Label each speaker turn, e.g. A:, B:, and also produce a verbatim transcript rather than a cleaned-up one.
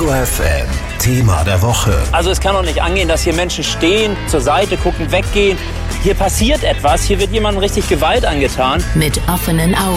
A: Ego F M, Thema der Woche.
B: Also es kann doch nicht angehen, dass hier Menschen stehen, zur Seite gucken, weggehen. Hier passiert etwas, hier wird jemandem richtig Gewalt angetan.
C: Mit offenen Augen.